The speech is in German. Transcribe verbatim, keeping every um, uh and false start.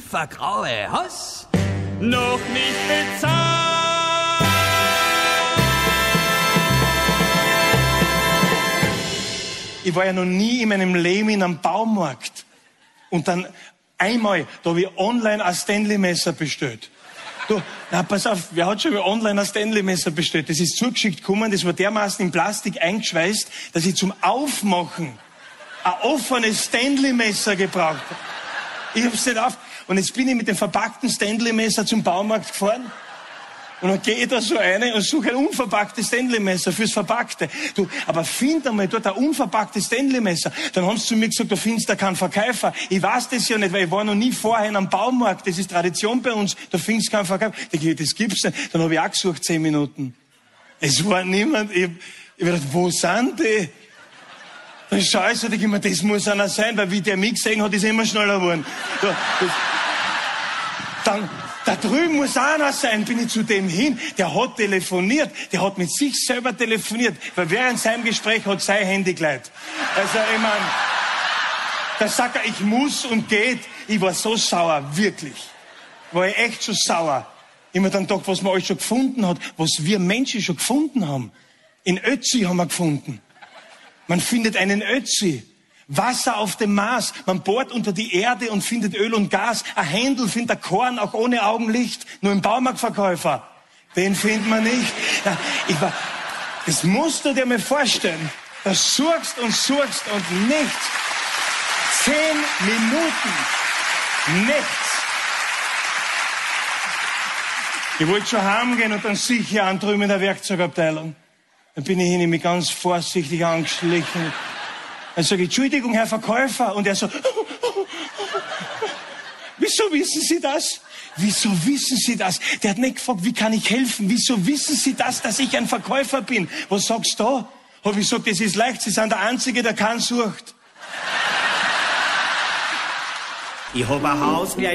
tiefer graue Hass noch nicht bezahlt. Ich war ja noch nie in meinem Leben in einem Baumarkt. Und dann einmal, da habe ich online ein Stanley-Messer bestellt. Du, na, pass auf, wer hat schon mal online ein Stanley-Messer bestellt? Das ist zugeschickt gekommen, das war dermaßen in Plastik eingeschweißt, dass ich zum Aufmachen ein offenes Stanley-Messer gebraucht habe. Ich hab's nicht auf. Und jetzt bin ich mit dem verpackten Stanley-Messer zum Baumarkt gefahren. Und dann gehe ich da so rein und suche ein unverpacktes Stanley-Messer fürs Verpackte. Du, aber find einmal dort ein unverpacktes Stanley-Messer. Dann haben sie zu mir gesagt, du findest da keinen Verkäufer. Ich weiß das ja nicht, weil ich war noch nie vorher in einem Baumarkt. Das ist Tradition bei uns. Da findest du keinen Verkäufer. Das gibt's nicht. Dann habe ich auch gesucht, zehn Minuten. Es war niemand. Ich, ich hab gedacht, wo sind die? Dann schaue ich so, denke ich mir, das muss einer sein, weil wie der mich gesehen hat, ist er immer schneller geworden. Da, das, dann, da drüben muss einer sein, bin ich zu dem hin. Der hat telefoniert, der hat mit sich selber telefoniert, weil während seinem Gespräch hat sein Handy geleitet. Also, ich mein, da sagt er, ich muss und geht. Ich war so sauer, wirklich. War ich echt so sauer. Ich hab mir dann gedacht, was man alles schon gefunden hat, was wir Menschen schon gefunden haben. In Ötzi haben wir gefunden. Man findet einen Ötzi. Wasser auf dem Mars. Man bohrt unter die Erde und findet Öl und Gas. Ein Händel findet ein Korn, auch ohne Augenlicht. Nur im Baumarktverkäufer. Den findet man nicht. Ja, ich war, das musst du dir mal vorstellen. Da suchst und suchst und nichts. Zehn Minuten. Nichts. Ich wollte schon heimgehen und dann sicher an drüben in der Werkzeugabteilung. Dann bin ich hin, ich mich ganz vorsichtig angeschlichen. Dann sage ich, Entschuldigung, Herr Verkäufer. Und er so, wieso wissen Sie das? Wieso wissen Sie das? Der hat nicht gefragt, wie kann ich helfen? Wieso wissen Sie das, dass ich ein Verkäufer bin? Was sagst du da? Hab ich gesagt, das ist leicht, Sie sind der Einzige, der keinen sucht. Ich hab ein Haus gleich